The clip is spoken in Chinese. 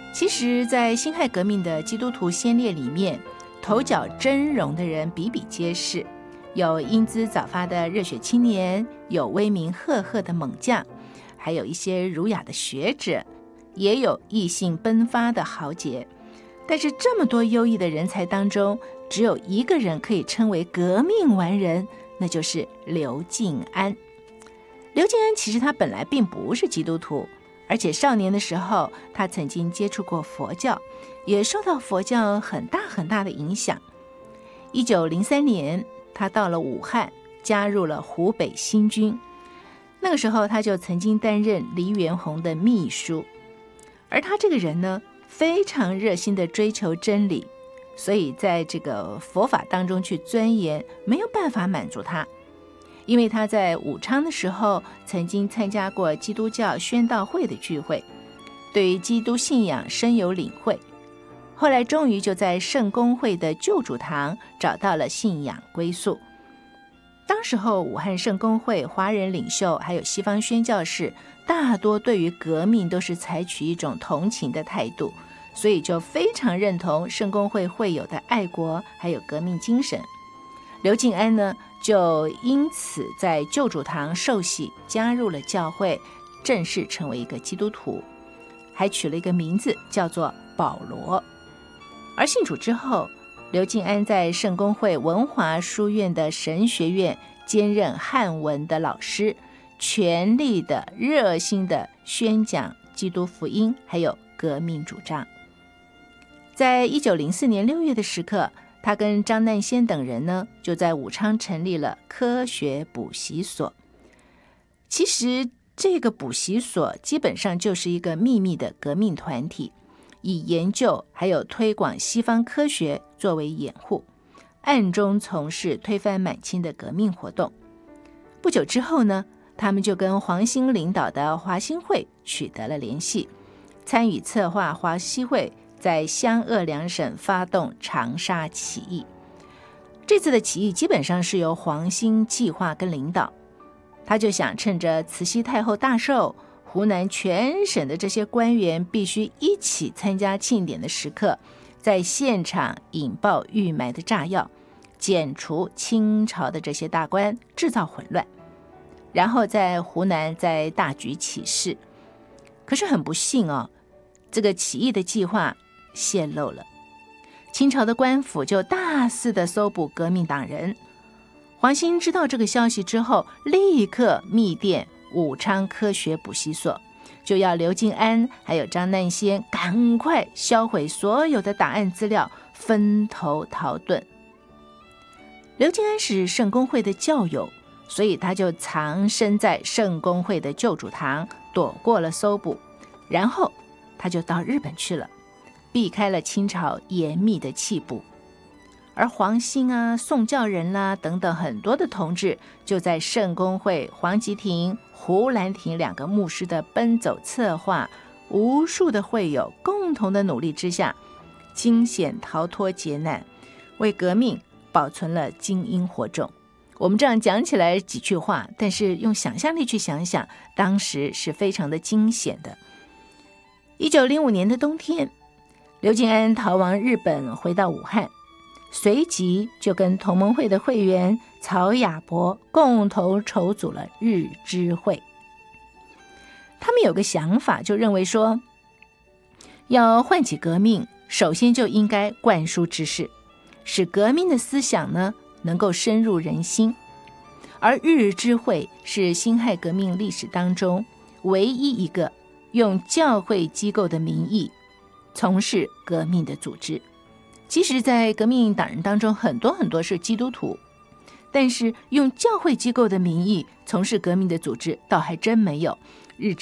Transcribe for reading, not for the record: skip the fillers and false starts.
其实在辛亥革命的基督徒先烈里面，头角峥嵘的人比比皆是，有英姿早发的热血青年，有威名赫赫的猛将，还有一些儒雅的学者，也有意兴奔发的豪杰。但是这么多优异的人才当中，只有一个人可以称为革命完人，那就是刘敬安。刘敬安其实他本来并不是基督徒，而且少年的时候他曾经接触过佛教，也受到佛教很大很大的影响。1903年他到了武汉，加入了湖北新军。那个时候他就曾经担任黎元洪的秘书。而他这个人呢，非常热心的追求真理，所以在这个佛法当中去钻研，没有办法满足他。因为他在武昌的时候曾经参加过基督教宣道会的聚会，对于基督信仰深有领会，后来终于就在圣公会的救主堂找到了信仰归宿。当时候武汉圣公会华人领袖还有西方宣教士大多对于革命都是采取一种同情的态度，所以就非常认同圣公会会有的爱国还有革命精神。刘敬安呢，就因此在救主堂受洗，加入了教会，正式成为一个基督徒，还取了一个名字叫做保罗。而信主之后，刘敬安在圣公会文华书院的神学院兼任汉文的老师，全力的热心的宣讲基督福音还有革命主张。在1904年6月的时刻，他跟张难先等人呢，就在武昌成立了科学补习所。其实这个补习所基本上就是一个秘密的革命团体，以研究还有推广西方科学作为掩护，暗中从事推翻满清的革命活动。不久之后呢，他们就跟黄兴领导的华兴会取得了联系，参与策划华西会在湘鄂两省发动长沙起义。这次的起义基本上是由黄兴计划跟领导，他就想趁着慈禧太后大寿，湖南全省的这些官员必须一起参加庆典的时刻，在现场引爆预埋的炸药，剪除清朝的这些大官，制造混乱，然后在湖南再大举起事。可是很不幸哦，这个起义的计划泄露了，清朝的官府就大肆的搜捕革命党人。黄兴知道这个消息之后，立刻密电武昌科学补习所，就要刘敬安还有张难先赶快销毁所有的档案资料，分头逃遁。刘敬安是圣公会的教友，所以他就藏身在圣公会的救主堂，躲过了搜捕，然后他就到日本去了，避开了清朝严密的缉捕。而黄兴啊、宋教仁啦、等等很多的同志，就在圣公会黄吉廷、胡兰廷两个牧师的奔走策划，无数的会友共同的努力之下，惊险逃脱劫难，为革命保存了精英火种。我们这样讲起来几句话，但是用想象力去想想，当时是非常的惊险的。1905年的冬天，刘敬安逃亡日本，回到武汉，随即就跟同盟会的会员曹亚伯共同筹组了日知会。他们有个想法，就认为说，要唤起革命，首先就应该灌输知识，使革命的思想呢能够深入人心。而日知会是辛亥革命历史当中唯一一个用教会机构的名义从事革命的组织。其实在革命党人当中，很多是基督徒，但是用教会机构的名义从事革命的组织倒还真没有。